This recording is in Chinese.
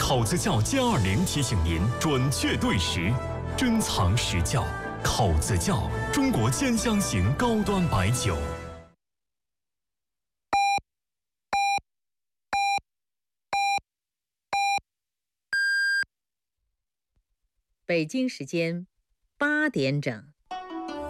考子窖J20提醒您准确对时，珍藏实窖。考子窖，中国兼香型高端白酒。 北京时间8点整。